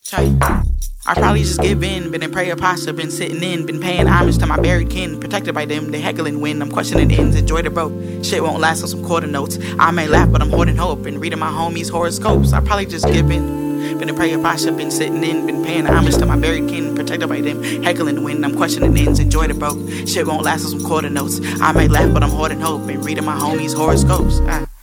Try. I probably just give in, been in prayer posture, been sitting in, been paying homage to my buried kin, protected by them, they heckling when I'm questioning ends, enjoy the broke, shit won't last on some quarter notes, I may laugh but I'm hoarding hope, and reading my homies' horoscopes, I probably just give in, been in prayer posture, been sitting in, been paying homage to my buried kin, protected by them, heckling when I'm questioning ends, enjoy the broke, shit won't last on some quarter notes, I may laugh but I'm hoarding hope, and reading my homies' horoscopes.